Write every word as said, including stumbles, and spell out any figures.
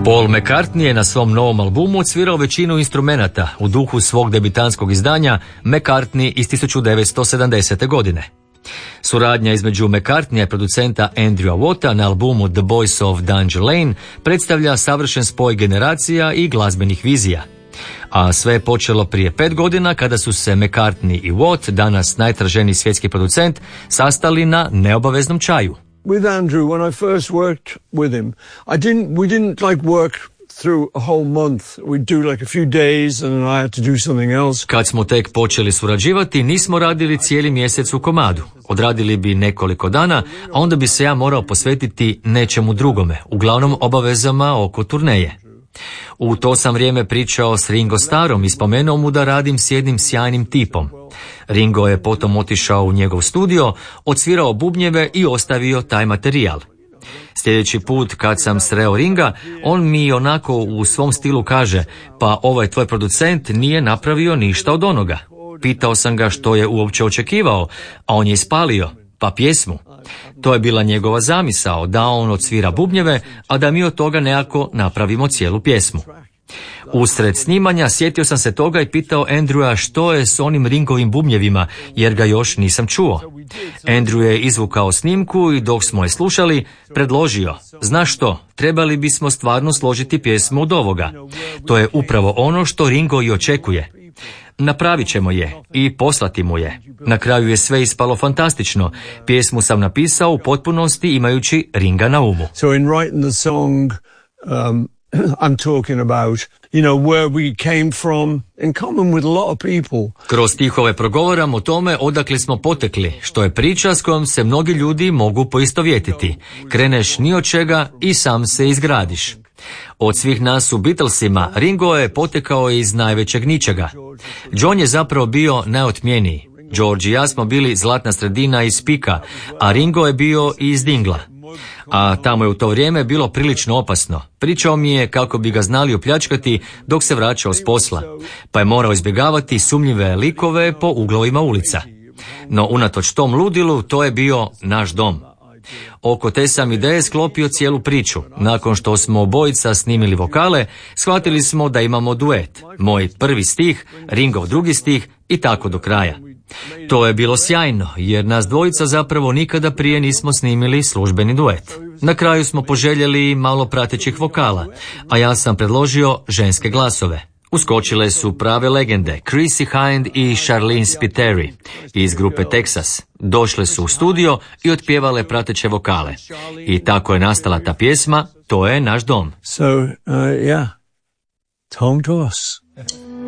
Paul McCartney je na svom novom albumu odsvirao većinu instrumenata u duhu svog debitanskog izdanja McCartney iz tisuću devetsto sedamdesete. godine. Suradnja između McCartneya i producenta Andrewa Watta na albumu The Boys of Danger Lane predstavlja savršen spoj generacija i glazbenih vizija. A sve je počelo prije pet godina kada su se McCartney i Watt, danas najtraženiji svjetski producent, sastali na neobaveznom čaju. With Andrew, when I first worked with him, I didn't, we didn't like work through a whole month. We'd do like a few days and I had to do something else. Kad smo tek počeli surađivati, nismo radili cijeli mjesec u komadu. Odradili bi nekoliko dana, a onda bi se ja morao posvetiti nečemu drugome, uglavnom obavezama oko turneje. U to sam vrijeme pričao s Ringo Starrom i spomenuo mu da radim s jednim sjajnim tipom. Ringo je potom otišao u njegov studio, odsvirao bubnjeve i ostavio taj materijal. Sljedeći put kad sam sreo Ringa, on mi onako u svom stilu kaže: pa ovaj tvoj producent nije napravio ništa od onoga. Pitao sam ga što je uopće očekivao, a on je ispalio: pa pjesmu. To je bila njegova zamisao, da on odsvira bubnjeve, a da mi od toga nekako napravimo cijelu pjesmu. Usred snimanja sjetio sam se toga i pitao Andrewa što je s onim Ringovim bubnjevima, jer ga još nisam čuo. Andrew je izvukao snimku i dok smo je slušali, predložio: znaš što, trebali bismo stvarno složiti pjesmu od ovoga. To je upravo ono što Ringo i očekuje. Napravit ćemo je i poslati mu je. Na kraju je sve ispalo fantastično. Pjesmu sam napisao u potpunosti imajući Ringa na umu. So in writing the song, um, I'm talking about, you know, where we came from in common with a lot of people. Kroz stihove progovaram o tome odakle smo potekli, što je priča s kojom se mnogi ljudi mogu poistovjetiti. Kreneš ni od čega i sam se izgradiš. Od svih nas u Beatlesima Ringo je potekao iz najvećeg ničega. John je zapravo bio najotmjeniji. George i ja smo bili zlatna sredina iz pika, a Ringo je bio iz dingla. A tamo je u to vrijeme bilo prilično opasno. Pričao mi je kako bi ga znali opljačkati dok se vraćao s posla, pa je morao izbjegavati sumnjive likove po uglovima ulica. No unatoč tom ludilu, to je bio naš dom. Oko te sam ideje sklopio cijelu priču. Nakon što smo obojica snimili vokale, shvatili smo da imamo duet. Moj prvi stih, Ringov drugi stih i tako do kraja. To je bilo sjajno, jer nas dvojica zapravo nikada prije nismo snimili službeni duet. Na kraju smo poželjeli malo pratećih vokala, a ja sam predložio ženske glasove. Uskočile su prave legende, Chrissie Hynde i Charlene Spiteri iz grupe Texas. Došle su u studio i otpjevale prateće vokale. I tako je nastala ta pjesma, To je naš dom. So, uh, yeah, it's home to us.